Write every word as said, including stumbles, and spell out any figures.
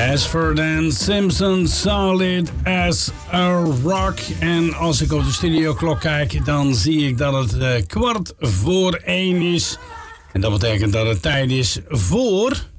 Ashford and Simpson, Solid as a Rock. En als ik op de studioklok kijk, dan zie ik dat het uh, kwart voor één is. En dat betekent dat het tijd is voor...